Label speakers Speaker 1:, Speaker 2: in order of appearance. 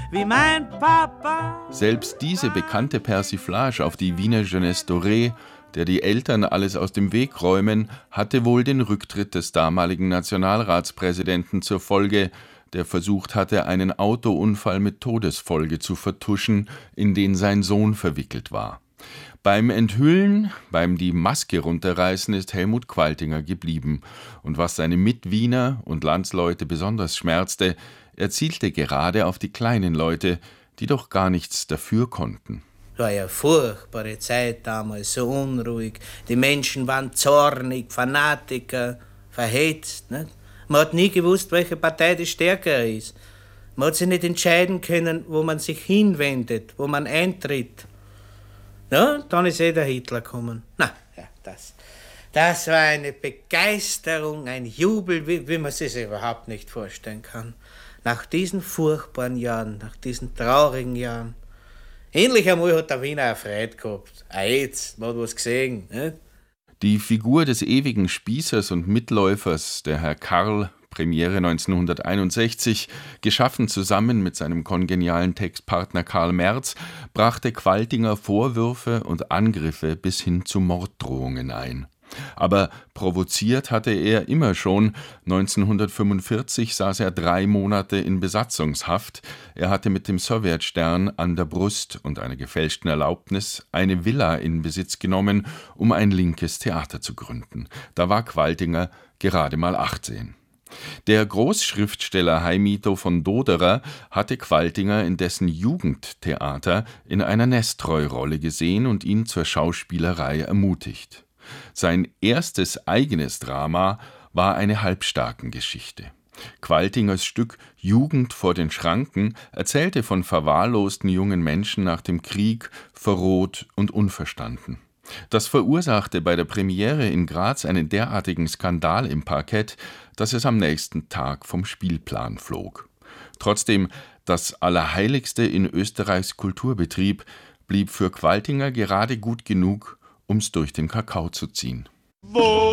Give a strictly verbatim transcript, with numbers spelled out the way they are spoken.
Speaker 1: wie mein Papa.
Speaker 2: Selbst diese bekannte Persiflage auf die Wiener Jeunesse dorée, der die Eltern alles aus dem Weg räumen, hatte wohl den Rücktritt des damaligen Nationalratspräsidenten zur Folge, der versucht hatte, einen Autounfall mit Todesfolge zu vertuschen, in den sein Sohn verwickelt war. Beim Enthüllen, beim die Maske runterreißen, ist Helmut Qualtinger geblieben. Und was seine Mitwiener und Landsleute besonders schmerzte, er zielte gerade auf die kleinen Leute, die doch gar nichts dafür konnten.
Speaker 3: Es war eine furchtbare Zeit damals, so unruhig. Die Menschen waren zornig, Fanatiker, verhetzt. Nicht? Man hat nie gewusst, welche Partei die stärker ist. Man hat sich nicht entscheiden können, wo man sich hinwendet, wo man eintritt. Ja, dann ist eh der Hitler gekommen. Na, ja, das, das war eine Begeisterung, ein Jubel, wie, wie man sich überhaupt nicht vorstellen kann. Nach diesen furchtbaren Jahren, nach diesen traurigen Jahren. Endlich einmal hat der Wiener eine Freude gehabt. Ah, jetzt, man hat was gesehen. Nicht?
Speaker 2: Die Figur des ewigen Spießers und Mitläufers, der Herr Karl, Premiere neunzehnhunderteinundsechzig, geschaffen zusammen mit seinem kongenialen Textpartner Karl Merz, brachte Qualtinger Vorwürfe und Angriffe bis hin zu Morddrohungen ein. Aber provoziert hatte er immer schon. neunzehnhundertfünfundvierzig saß er drei Monate in Besatzungshaft. Er hatte mit dem Sowjetstern an der Brust und einer gefälschten Erlaubnis eine Villa in Besitz genommen, um ein linkes Theater zu gründen. Da war Qualtinger gerade mal achtzehn. Der Großschriftsteller Heimito von Doderer hatte Qualtinger in dessen Jugendtheater in einer Nestroy-Rolle gesehen und ihn zur Schauspielerei ermutigt. Sein erstes eigenes Drama war eine Halbstarkengeschichte. Qualtingers Stück »Jugend vor den Schranken« erzählte von verwahrlosten jungen Menschen nach dem Krieg, verroht und unverstanden. Das verursachte bei der Premiere in Graz einen derartigen Skandal im Parkett, dass es am nächsten Tag vom Spielplan flog. Trotzdem, das Allerheiligste in Österreichs Kulturbetrieb blieb für Qualtinger gerade gut genug, um's durch den Kakao zu ziehen.